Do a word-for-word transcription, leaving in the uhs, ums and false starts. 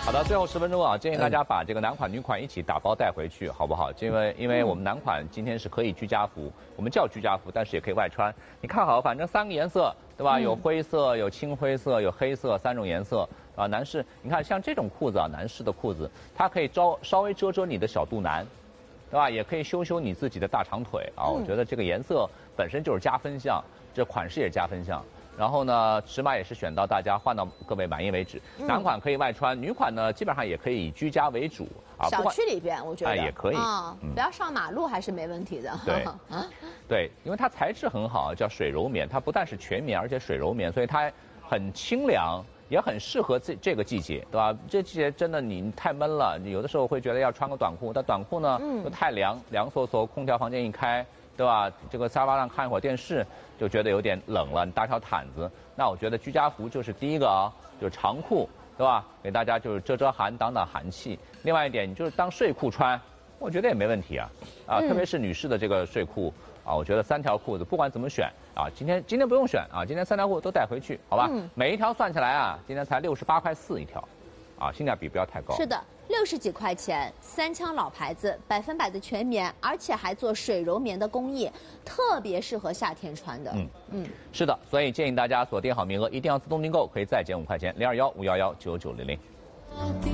好的，最后十分钟啊，建议大家把这个男款、女款一起打包带回去，好不好？因为因为我们男款今天是可以居家服，我们叫居家服，但是也可以外穿。你看好，反正三个颜色，对吧？有灰色、有青灰色、有黑色三种颜色啊。男士，你看像这种裤子啊，男士的裤子，它可以招稍微遮遮你的小肚腩，对吧？也可以修修你自己的大长腿啊。我觉得这个颜色本身就是加分项，这款式也是加分项。然后呢，尺码也是选到大家换到各位满意为止。嗯、男款可以外穿，女款呢基本上也可以以居家为主啊。 小区里边我觉得、 哎、也可以啊、嗯，不要上马路还是没问题的。 对，对，因为它材质很好，叫水柔棉，它不但是全棉，而且水柔棉，所以它很清凉，也很适合这这个季节，对吧？这季节真的你太闷了，你有的时候会觉得要穿个短裤，但短裤呢、嗯、又太凉，凉飕飕，空调房间一开。对吧？这个沙发上看一会儿电视，就觉得有点冷了。你搭条毯子，那我觉得居家服就是第一个啊，就是长裤，对吧？给大家就是遮遮寒、挡挡寒气。另外一点，你就是当睡裤穿，我觉得也没问题啊。啊，嗯、特别是女士的这个睡裤啊，我觉得三条裤子不管怎么选啊，今天今天不用选啊，今天三条裤都带回去，好吧？嗯、每一条算起来啊，今天才六十八块四一条，啊，性价比不要太高。 是的。六十几块钱，三枪老牌子，百分百的全棉，而且还做水柔棉的工艺，特别适合夏天穿的。嗯嗯，是的，所以建议大家锁定好名额，一定要自动订购，可以再减五块钱，零二幺五幺幺九九零零。